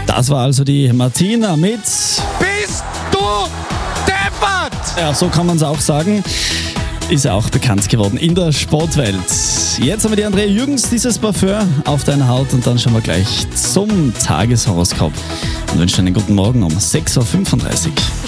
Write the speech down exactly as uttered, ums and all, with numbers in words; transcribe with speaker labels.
Speaker 1: Das war also die Martina mit
Speaker 2: Bist du deppert?
Speaker 1: Ja, so kann man es auch sagen. Ist ja auch bekannt geworden in der Sportwelt. Jetzt haben wir die Andrea Jürgens, dieses Parfum auf deiner Haut, und dann schauen wir gleich zum Tageshoroskop und wünschen einen guten Morgen um sechs Uhr fünfunddreißig.